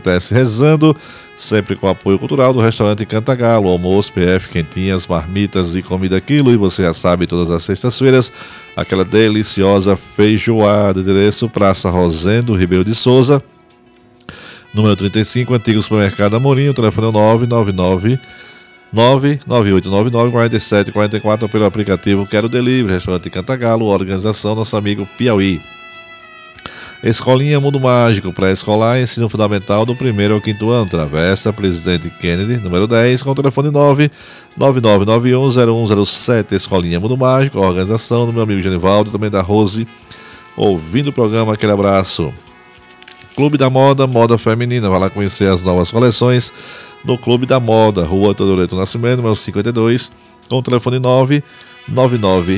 Anoitece Rezando, sempre com apoio cultural do restaurante Cantagalo, almoço, PF, quentinhas, marmitas e comida quilo. E você já sabe, todas as sextas-feiras, aquela deliciosa feijoada. Endereço Praça Rosendo, Ribeiro de Souza, número 35, antigo supermercado Amorim. O telefone é 999 998994744 pelo aplicativo Quero Delivery, restaurante Cantagalo, organização nosso amigo Piauí. Escolinha Mundo Mágico, pré-escolar, ensino fundamental do 1º ao 5º ano, Travessa Presidente Kennedy, número 10, com o telefone 999910107. Escolinha Mundo Mágico, organização do meu amigo Genivaldo, também da Rose, ouvindo o programa. Aquele abraço. Clube da Moda, moda feminina, vai lá conhecer as novas coleções no Clube da Moda, Rua Teodoreto Nascimento, número 52, com o telefone 999.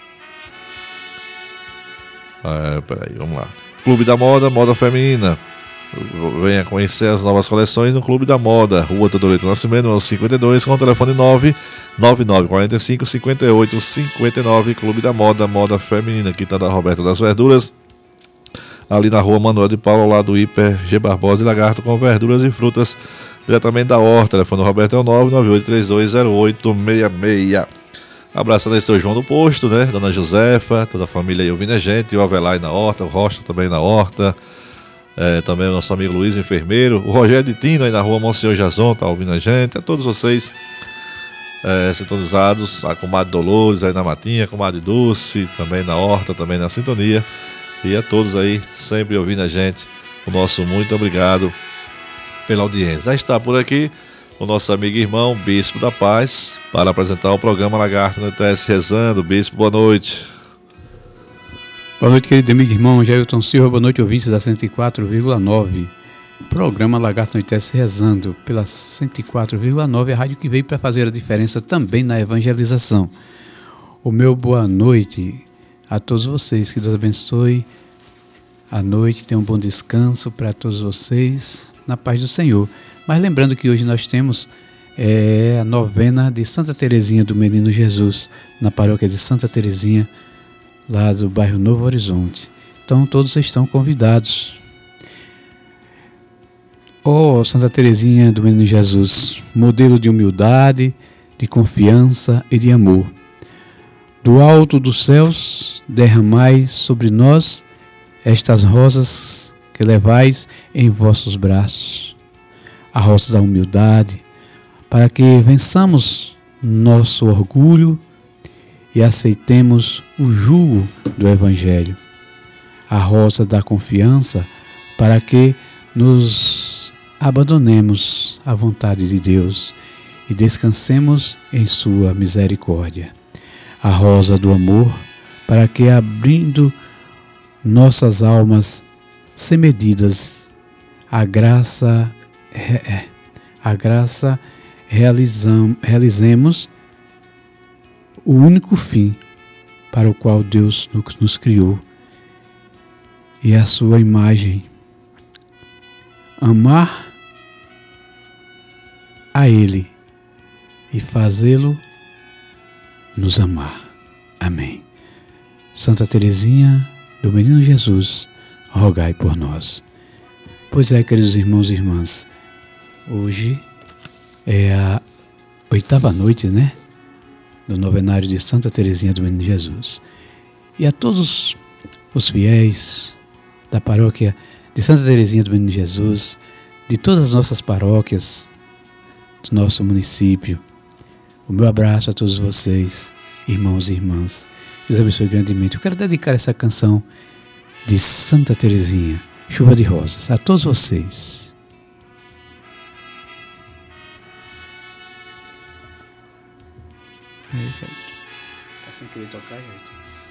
Peraí, vamos lá. Clube da Moda, moda feminina. Venha conhecer as novas coleções no Clube da Moda, Rua Teodoreto Nascimento, número 52, com o telefone 999455859. Clube da Moda, moda feminina. Aqui está da Roberta das Verduras, ali na Rua Manuel de Paula, ao lado do Hiper G Barbosa e Lagarto, com verduras e frutas diretamente da horta. Telefone do Roberto é o 998320866. Abraçando aí seu João do Posto, né? Dona Josefa, toda a família aí ouvindo a gente, o Avelar aí na horta, o Rocha também na horta, também o nosso amigo Luiz, enfermeiro, o Rogério de Tino aí na Rua Monsenhor Jason, tá ouvindo a gente, a todos vocês sintonizados, a comadre Dolores aí na Matinha, a comadre Dulce também na horta, também na sintonia, e a todos aí sempre ouvindo a gente, o nosso muito obrigado pela audiência. Já está por aqui o nosso amigo e irmão Bispo da Paz para apresentar o programa Lagarto Anoitece Rezando. Bispo, boa noite. Boa noite, querido amigo e irmão Jailton Silva, boa noite, ouvintes da 104,9. Programa Lagarto Anoitece Rezando pela 104,9, a rádio que veio para fazer a diferença também na evangelização. O meu boa noite a todos vocês, que Deus abençoe a noite, tenham um bom descanso para todos vocês, na paz do Senhor. Mas lembrando que hoje nós temos a novena de Santa Terezinha do Menino Jesus, na paróquia de Santa Terezinha, lá do bairro Novo Horizonte. Então todos estão convidados. Santa Terezinha do Menino Jesus, modelo de humildade, de confiança e de amor. Do alto dos céus derramai sobre nós estas rosas que levais em vossos braços, a rosa da humildade, para que vençamos nosso orgulho e aceitemos o jugo do Evangelho. A rosa da confiança, para que nos abandonemos à vontade de Deus e descansemos em sua misericórdia. A rosa do amor, para que, abrindo nossas almas sem medidas, a graça realizemos o único fim para o qual Deus nos criou, e a sua imagem. Amar a Ele e fazê-lo nos amar. Amém. Santa Terezinha do Menino Jesus, rogai por nós. Pois é, queridos irmãos e irmãs, hoje é a 8ª noite, né, do novenário de Santa Terezinha do Menino Jesus. E a todos os fiéis da paróquia de Santa Terezinha do Menino Jesus, de todas as nossas paróquias do nosso município, o meu abraço a todos vocês, irmãos e irmãs. Deus abençoe grandemente. Eu quero dedicar essa canção de Santa Terezinha, Chuva de Rosas, a todos vocês. Tá sem querer tocar, gente?